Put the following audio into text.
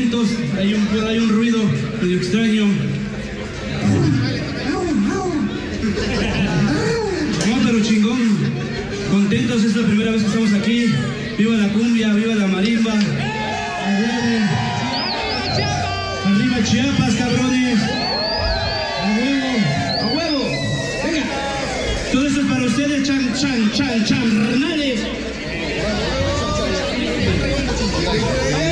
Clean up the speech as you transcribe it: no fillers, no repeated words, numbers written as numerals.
contentos. Hay un ruido medio extraño. No, pero chingón. Contentos, es la primera vez que estamos aquí. Viva la cumbia, viva la marimba. Arriba Chiapas, cabrones. A huevo. Venga. Todo esto es para ustedes, charnales.